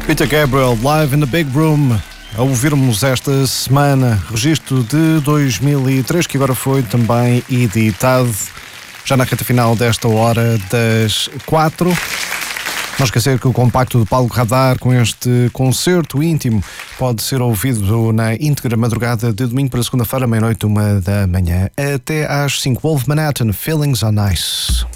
Peter Gabriel, Live in the Big Room. A ouvirmos esta semana, registro de 2003, que agora foi também editado, já na reta final desta hora das 4. Não esquecer que o compacto do Paulo Radar com este concerto íntimo pode ser ouvido na íntegra madrugada de domingo para segunda-feira, meia-noite, 1 da manhã, até às 5. Wolf Manhattan, Feelings on Ice.